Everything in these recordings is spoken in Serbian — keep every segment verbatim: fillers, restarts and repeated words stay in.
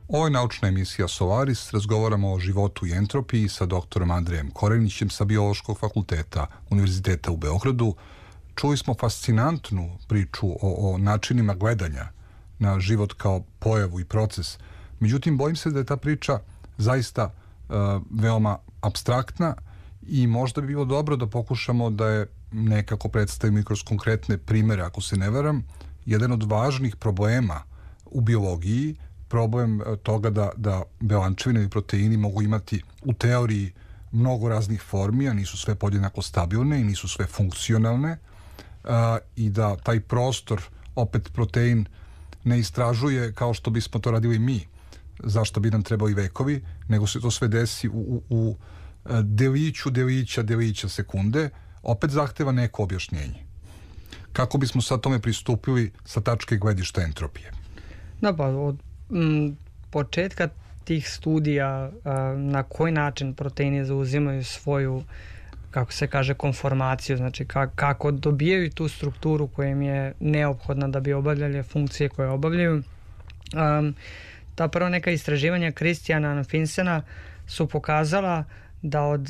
Ovo je naučna emisija Solaris, razgovaramo o životu i entropiji sa doktorom Andrejem Korenićem sa Biološkog fakulteta Univerziteta u Beogradu. Čuli smo fascinantnu priču o, o načinima gledanja na život kao pojavu i proces. Međutim, bojim se da je ta priča zaista uh, veoma apstraktna i možda bi bilo dobro da pokušamo da je nekako predstavimo i kroz konkretne primere, ako se ne varam. Jedan od važnih problema u biologiji, problem toga da, da belančevine i proteini mogu imati u teoriji mnogo raznih formi, a nisu sve podjednako stabilne i nisu sve funkcionalne, a, i da taj prostor, opet protein, ne istražuje kao što bismo to radili mi, zašto bi nam trebali vekovi, nego se to sve desi u, u, u deliću, delića, delića sekunde, opet zahteva neko objašnjenje. Kako bismo sad tome pristupili sa tačke gledišta entropije? Da, pa od m, početka tih studija a, na koji način proteini zauzimaju svoju, kako se kaže, konformaciju, znači ka, kako dobijaju tu strukturu koja im je neophodna da bi obavljali funkcije koje obavljaju. Um, ta prva neka istraživanja Christiana Finsena su pokazala da od,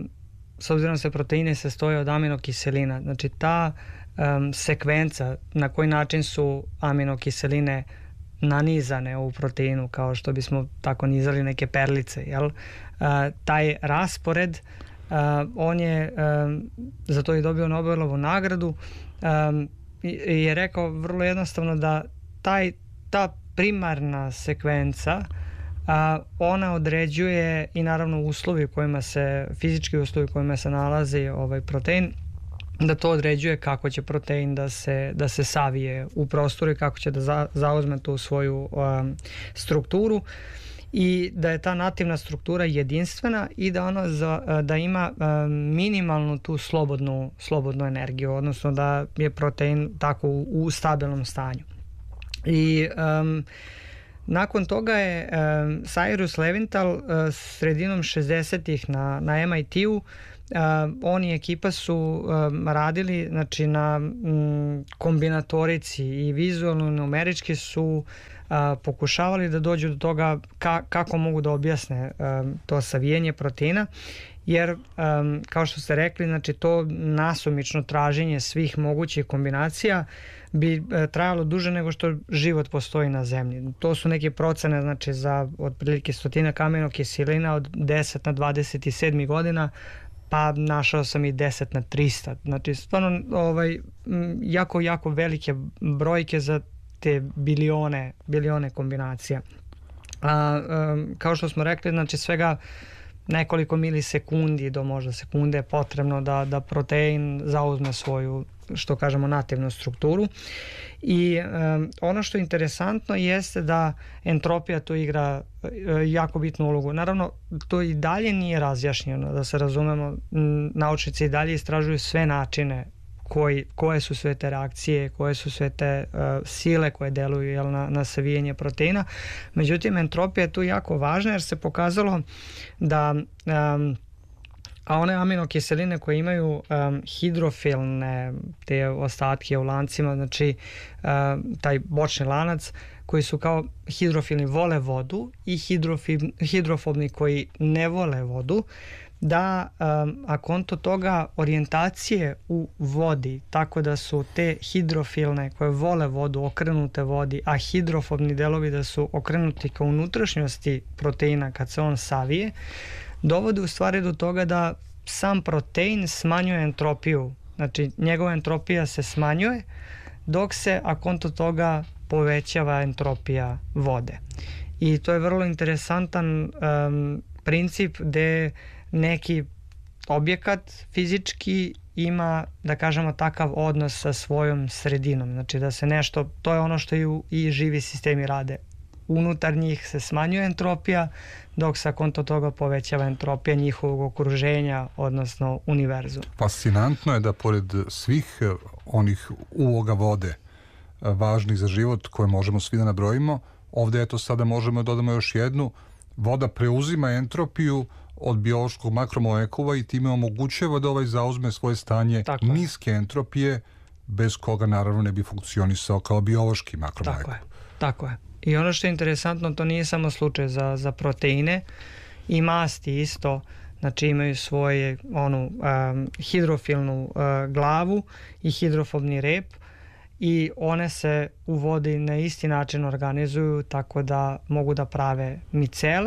s obzirom se proteine se stoje od aminokiselina, znači ta um, sekvenca na koji način su aminokiseline nanizane u proteinu, kao što bismo tako nizali neke perlice, jel? Uh, taj raspored, uh, on je um, za to i dobio Nobelovu nagradu, um, i, je rekao vrlo jednostavno da taj, ta primarna sekvenca, a ona određuje i naravno uslovi u kojima se, fizički uslovi u kojima se nalazi ovaj protein, da to određuje kako će protein da se, da se savije u prostoru i kako će da za, zauzme tu svoju um, strukturu, i da je ta nativna struktura jedinstvena i da ona za, da ima um, minimalnu tu slobodnu, slobodnu energiju, odnosno da je protein tako u, u stabilnom stanju. I um, nakon toga je um, Cyrus Levinthal uh, sredinom šezdesetih na, na em i te-u, uh, on i ekipa su um, radili, znači, na um, kombinatorici i vizualno i numerički su uh, pokušavali da dođu do toga ka, kako mogu da objasne um, to savijenje proteina, jer um, kao što ste rekli, znači to nasumično traženje svih mogućih kombinacija bi e, trajalo duže nego što život postoji na zemlji. To su neke procene, znači, za otprilike stotinak aminokiselina od deset na dvadeset sedam godina, pa našao sam i deset na trista. Znači stvarno ovaj, jako, jako velike brojke za te bilione, bilione kombinacija. A, a, kao što smo rekli, znači svega nekoliko milisekundi do možda sekunde je potrebno da, da protein zauzme svoju, što kažemo, nativnu strukturu. I um, ono što je interesantno jeste da entropija tu igra uh, jako bitnu ulogu. Naravno, to i dalje nije razjašnjeno, da se razumemo, naučnici i dalje istražuju sve načine koji, koje su sve te reakcije, koje su sve te uh, sile koje deluju, jel, na, na savijenje proteina. Međutim, entropija je tu jako važna jer se pokazalo da um, a one aminokiseline koje imaju um, hidrofilne te ostatke u lancima, znači um, taj bočni lanac, koji su kao hidrofilni, vole vodu, i hidrofobni koji ne vole vodu, da um, a konto toga orijentacije u vodi, tako da su te hidrofilne koje vole vodu okrenute vodi, a hidrofobni delovi da su okrenuti ka unutrašnjosti proteina kad se on savije, dovode u stvari do toga da sam protein smanjuje entropiju. Znači njegova entropija se smanjuje, dok se a konto toga povećava entropija vode. I to je vrlo interesantan um, princip gde neki objekat fizički ima, da kažemo, takav odnos sa svojom sredinom. Znači da se nešto, to je ono što i, u, i živi sistemi rade. Unutar njih se smanjuje entropija, dok sa konto toga povećava entropija njihovog okruženja, odnosno univerzuma. Fascinantno je da pored svih onih uloga vode važnih za život koje možemo svi da nabrojimo, ovde eto sada možemo da dodamo još jednu. Voda preuzima entropiju od biološkog makromolekula i time omogućava da ovaj zauzme svoje stanje Tako niske je. entropije, bez koga naravno ne bi funkcionisao kao biološki makromolekul. Tako je. Tako je. I ono što je interesantno, to nije samo slučaj za, za proteine, i masti isto, znači imaju svoje onu um, hidrofilnu uh, glavu i hidrofobni rep, i one se u vodi na isti način organizuju tako da mogu da prave micele,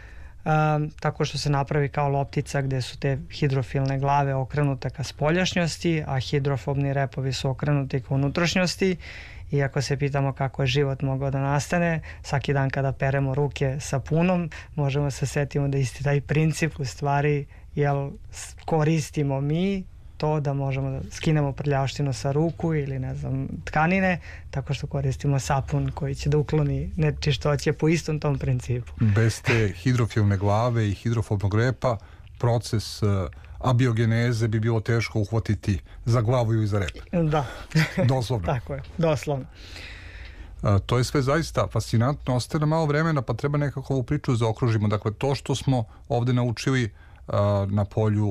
um, tako što se napravi kao loptica gde su te hidrofilne glave okrenute ka spoljašnjosti, a hidrofobni repovi su okrenuti ka unutrašnjosti. I ako se pitamo kako je život mogao da nastane, svaki dan kada peremo ruke sapunom, možemo se setimo da isti taj princip u stvari jel, koristimo mi to da možemo da skinemo prljavštinu sa ruku ili ne znam tkanine, tako što koristimo sapun koji će da ukloni nečistoće po istom tom principu. Bez te hidrofilne glave i hidrofobnog repa proces uh, abiogeneze bi bilo teško uhvatiti za glavu ili za rep. Da. Doslovno. Tako je, doslovno. A, to je sve zaista fascinantno. Ostaje nam malo vremena, pa treba nekako ovu priču zaokružimo. Dakle, to što smo ovde naučili a, na polju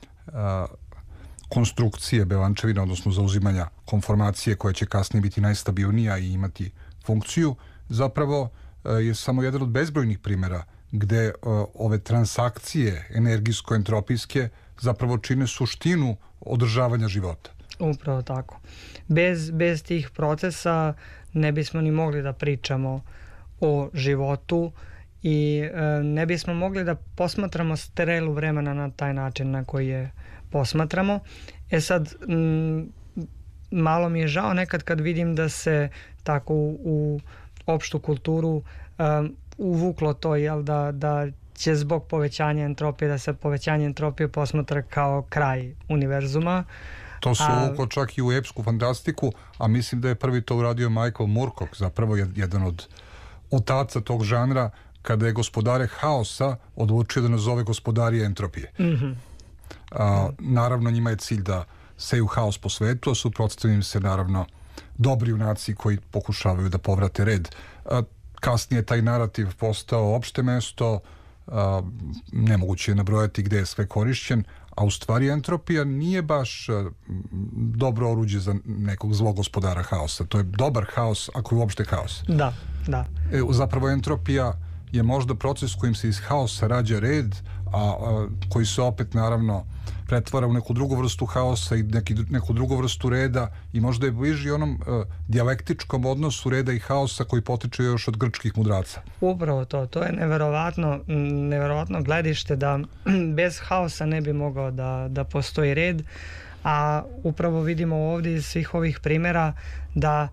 a, konstrukcije belančevina, odnosno zauzimanja konformacije koja će kasnije biti najstabilnija i imati funkciju, zapravo a, je samo jedan od bezbrojnih primjera gde a, ove transakcije energijsko-entropijske zapravo čine suštinu održavanja života. Upravo tako. Bez, bez tih procesa ne bismo ni mogli da pričamo o životu i e, ne bismo mogli da posmatramo strelu vremena na taj način na koji je posmatramo. E sad, m, malo mi je žao nekad kad vidim da se tako u, u opštu kulturu um, uvuklo to, jel, da, da će zbog povećanja entropije, da se povećanje entropije posmatra kao kraj univerzuma. To se uvuklo čak i u epsku fantastiku, a mislim da je prvi to uradio Michael Moorcock, zapravo jedan od otaca tog žanra, kada je gospodare haosa odlučio da nazove gospodari entropije. Mm-hmm. A, naravno, njima je cilj da seju haos po svetu, a suprotstavljaju se naravno dobri junaci koji pokušavaju da povrate red. A, kasnije taj narativ postao opšte mesto, a, nemoguće je nabrojati gde je sve korišćen, a u stvari entropija nije baš a, dobro oruđe za nekog zlog gospodara haosa. To je dobar haos ako je uopšte haos. Da, da. E, zapravo entropija je možda proces kojim se iz haosa rađa red, a, a koji se opet naravno pretvara u neku drugu vrstu haosa i neki, neku drugu vrstu reda i možda je bliži onom a, dijalektičkom odnosu reda i haosa koji potiče još od grčkih mudraca. Upravo to. To je neverovatno, neverovatno gledište da bez haosa ne bi mogao da, da postoji red, a upravo vidimo ovdje iz svih ovih primjera da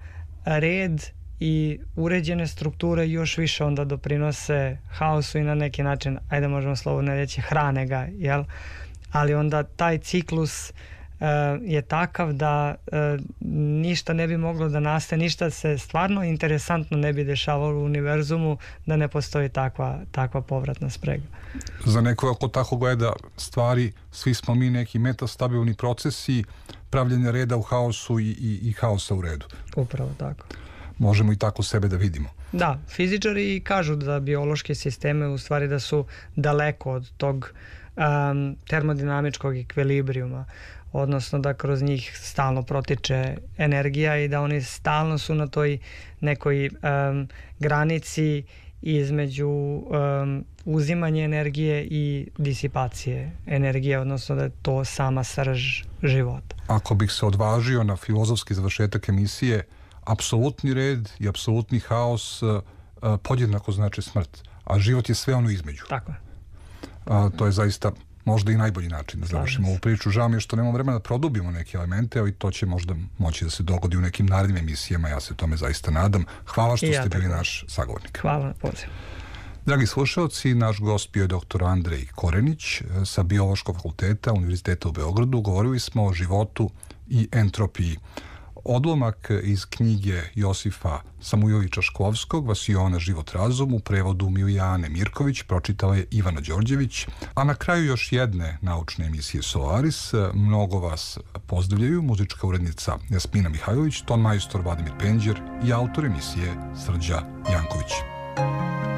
red i uređene strukture još više onda doprinose haosu i na neki način, ajde možemo slobodno reći, hrane ga, jel? Ali onda taj ciklus uh, je takav da uh, ništa ne bi moglo da nastane, ništa se stvarno interesantno ne bi dešavalo u univerzumu da ne postoji takva, takva povratna sprega. Za neko ako tako gleda stvari, svi smo mi neki metastabilni procesi pravljenja reda u haosu i, i, i haosa u redu. Upravo tako. Možemo i tako sebe da vidimo. Da, fizičari kažu da biološke sisteme u stvari da su daleko od tog um, termodinamičkog ekvilibrijuma, odnosno da kroz njih stalno protiče energija i da oni stalno su na toj nekoj um, granici između um, uzimanja energije i disipacije energije, odnosno da je to sama srž života. Ako bih se odvažio na filozofski završetak emisije, apsolutni red i apsolutni haos uh, podjednako znači smrt, a život je sve ono između. Tako je. A, to je zaista možda i najbolji način da završimo ovu priču. Žao mi je što nemamo vremena da produbimo neke elemente, ali to će možda moći da se dogodi u nekim narednim emisijama, ja se tome zaista nadam. Hvala što ja ste bili naš sagovornik. Hvala na pozivu. Dragi slušalci, naš gost bio je doktor Andrej Korenić sa Biološkog fakulteta Univerziteta u Beogradu. Govorili smo o životu i entropiji. Odlomak iz knjige Josifa Samujovića Šklovskog Vasiona Život razum u prevodu Milijane Mirković pročitala je Ivana Đorđević, a na kraju još jedne naučne emisije Solaris. Mnogo vas pozdravljaju muzička urednica Jasmina Mihajlović, ton majstor Vladimir Penđer i autor emisije Srđa Janković.